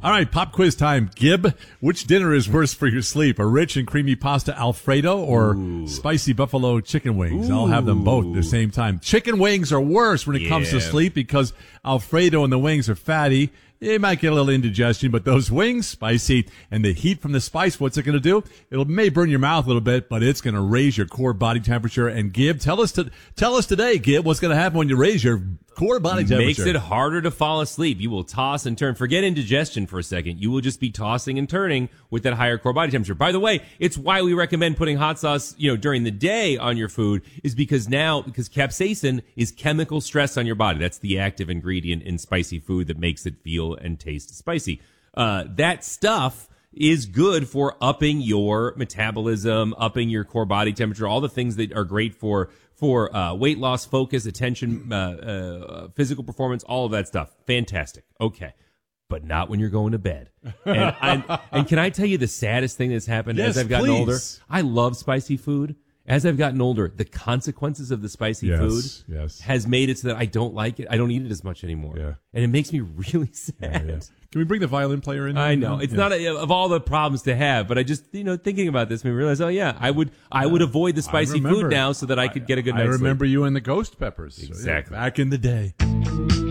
All right, pop quiz time. Gib, which dinner is worse for your sleep? A rich and creamy pasta Alfredo or spicy buffalo chicken wings? I'll have them both at the same time. Chicken wings are worse when it comes to sleep because Alfredo and the wings are fatty. You might get a little indigestion, but those wings, spicy, and the heat from the spice, what's it going to do? It may burn your mouth a little bit, but it's going to raise your core body temperature. And Gib, tell us today, Gib, what's going to happen when you raise your core body temperature? Makes it harder to fall asleep. You will toss and turn. Forget indigestion for a second. You will just be tossing and turning with that higher core body temperature. By the way, it's why we recommend putting hot sauce, during the day on your food, is because capsaicin is chemical stress on your body. That's the active ingredient in spicy food that makes it feel and taste spicy. That stuff is good for upping your metabolism, upping your core body temperature, all the things that are great for weight loss, focus, attention, physical performance, all of that stuff. Fantastic. Okay. But not when you're going to bed. And can I tell you the saddest thing that's happened as I've gotten older? I love spicy food. As I've gotten older, the consequences of the spicy food has made it so that I don't like it. I don't eat it as much anymore. Yeah. And it makes me really sad. Yeah. Can we bring the violin player in? I know. It's not of all the problems to have, but I just, thinking about this, made me realize, I would avoid the spicy food now so that I could get a good night's sleep. I remember you and the ghost peppers. Exactly. Back in the day.